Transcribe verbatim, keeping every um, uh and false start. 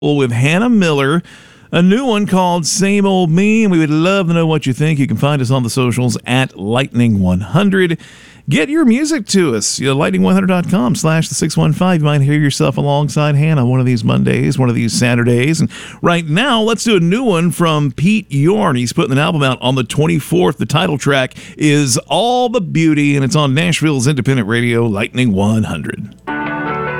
with Hannah Miller, a new one called Same Old Me, and we would love to know what you think. You can find us on the socials at Lightning one hundred. Get your music to us. You know, lightning one hundred dot com slash the six one five. You might hear yourself alongside Hannah one of these Mondays, one of these Saturdays. And right now, let's do a new one from Pete Yorn. He's putting an album out on the twenty-fourth. The title track is All the Beauty, and it's on Nashville's independent radio, Lightning one hundred.